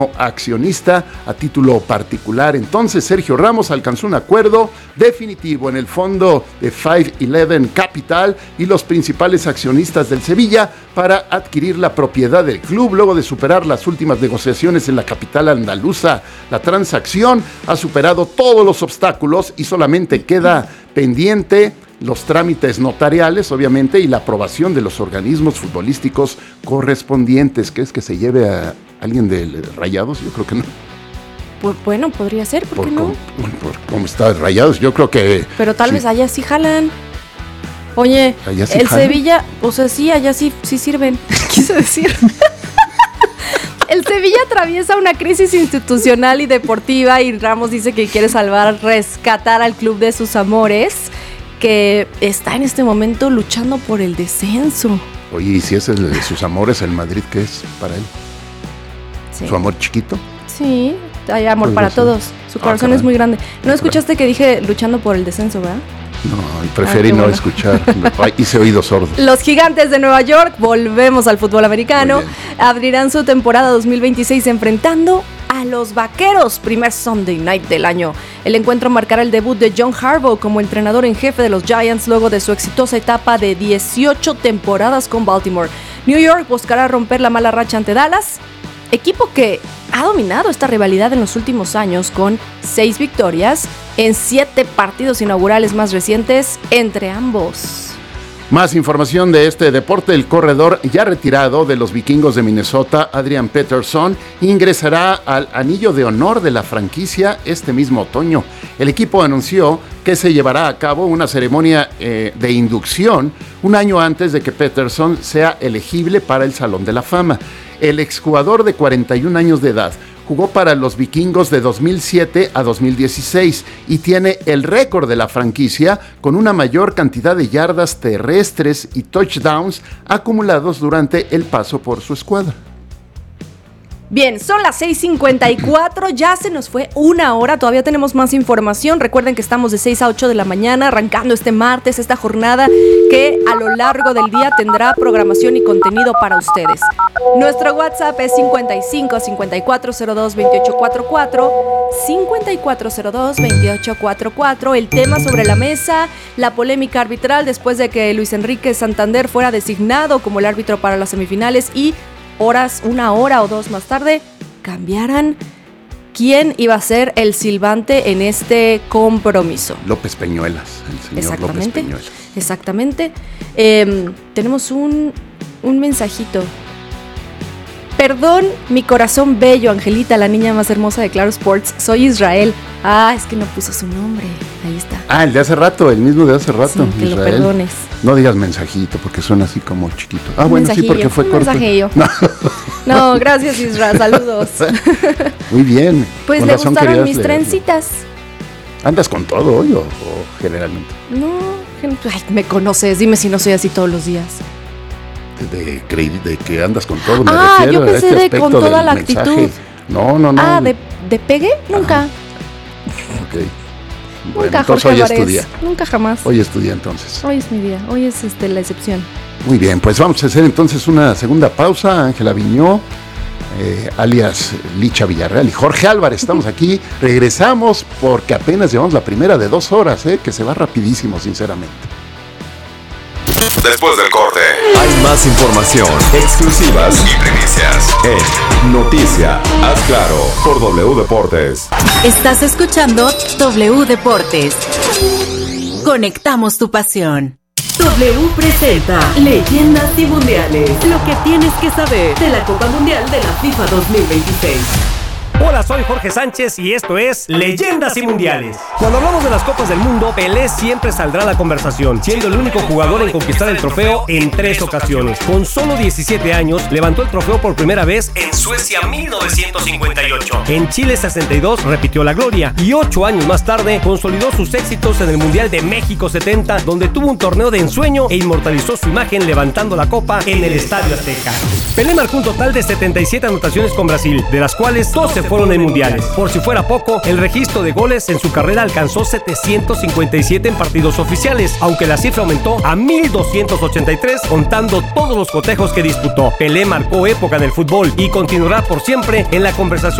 accionista a título particular. Entonces Sergio Ramos alcanzó un acuerdo definitivo en el fondo de 511 Capital y los principales accionistas del Sevilla para adquirir la propiedad del club luego de superar las últimas negociaciones en la capital andaluza. La transacción ha superado todos los obstáculos y solamente queda pendiente los trámites notariales, obviamente, y la aprobación de los organismos futbolísticos correspondientes. ¿Crees que se lleve a alguien de Rayados? Yo creo que no. Pues bueno, podría ser, ¿por qué no? Por cómo está Rayados, yo creo que... Pero tal vez allá sí jalan. Oye, ¿allá sí el jalan? Sevilla, o sea, sí, allá sí sirven. Quise decir. El Sevilla atraviesa una crisis institucional y deportiva y Ramos dice que quiere rescatar al club de sus amores, que está en este momento luchando por el descenso. Oye, ¿y si es el de sus amores, el Madrid, qué es para él? Sí. ¿Su amor chiquito? Sí, hay amor pues para todos. Su corazón es muy grande. ¿No escuchaste que dije luchando por el descenso, verdad? No, preferí no escuchar. Hice oídos sordos. Los Gigantes de Nueva York, volvemos al fútbol americano, abrirán su temporada 2026 enfrentando a los Vaqueros, primer Sunday Night del año. El encuentro marcará el debut de John Harbaugh como entrenador en jefe de los Giants luego de su exitosa etapa de 18 temporadas con Baltimore. New York buscará romper la mala racha ante Dallas, equipo que ha dominado esta rivalidad en los últimos años con 6 victorias en 7 partidos inaugurales más recientes entre ambos. Más información de este deporte. El corredor ya retirado de los Vikingos de Minnesota, Adrian Peterson, ingresará al anillo de honor de la franquicia este mismo otoño. El equipo anunció que se llevará a cabo una ceremonia de inducción un año antes de que Peterson sea elegible para el Salón de la Fama. El exjugador de 41 años de edad jugó para los Vikingos de 2007 a 2016 y tiene el récord de la franquicia con una mayor cantidad de yardas terrestres y touchdowns acumulados durante el paso por su escuadra. Bien, son las 6:54, ya se nos fue una hora, todavía tenemos más información. Recuerden que estamos de 6 a 8 de la mañana, arrancando este martes, esta jornada que a lo largo del día tendrá programación y contenido para ustedes. Nuestro WhatsApp es 55-5402-2844, 5402-2844. El tema sobre la mesa, la polémica arbitral después de que Luis Enrique Santander fuera designado como el árbitro para las semifinales y una hora o dos más tarde, cambiaran quién iba a ser el silbante en este compromiso. López Peñuelas, el señor López Peñuelas. Exactamente. Tenemos un mensajito. Perdón, mi corazón bello, Angelita, la niña más hermosa de Claro Sports. Soy Israel. Ah, es que no puso su nombre. Ahí está. Ah, el de hace rato, el mismo de hace rato. Sí, que Israel. Lo perdones. No digas mensajito, porque suena así como chiquito. Ah, bueno, sí, porque fue corto. Mensajillo. No, gracias, Israel. Saludos. Muy bien. Pues le gustaron mis trencitas. ¿Andas con todo hoy o generalmente? No, me conoces. Dime si no soy así todos los días. De que andas con todo, me refiero yo pensé a este de con toda la mensaje. actitud. No. ¿De pegue? Nunca. Ok. Bueno, nunca, entonces Jorge hoy es tu día. Nunca jamás. Hoy es tu día entonces. Hoy es mi día, hoy es la excepción. Muy bien, pues vamos a hacer entonces una segunda pausa. Ángela Viñó, alias Licha Villarreal y Jorge Álvarez, estamos aquí. Regresamos porque apenas llevamos la primera de 2 horas, que se va rapidísimo, sinceramente. Después del corte, hay más información, exclusivas y primicias en Noticia. Haz claro por W Deportes. Estás escuchando W Deportes. Conectamos tu pasión. W presenta Leyendas y Mundiales. Lo que tienes que saber de la Copa Mundial de la FIFA 2026. Hola, soy Jorge Sánchez y esto es Leyendas y Mundiales. Cuando hablamos de las Copas del Mundo, Pelé siempre saldrá a la conversación, siendo el único jugador en conquistar el trofeo en 3 ocasiones. Con solo 17 años, levantó el trofeo por primera vez en Suecia 1958. En Chile 62 repitió la gloria y 8 años más tarde consolidó sus éxitos en el Mundial de México 70, donde tuvo un torneo de ensueño e inmortalizó su imagen levantando la copa en el Estadio Azteca. Pelé marcó un total de 77 anotaciones con Brasil, de las cuales 12 fueron en mundiales. Por si fuera poco, el registro de goles en su carrera alcanzó 757 en partidos oficiales, aunque la cifra aumentó a 1,283 contando todos los cotejos que disputó. Pelé marcó época en el fútbol y continuará por siempre en la conversación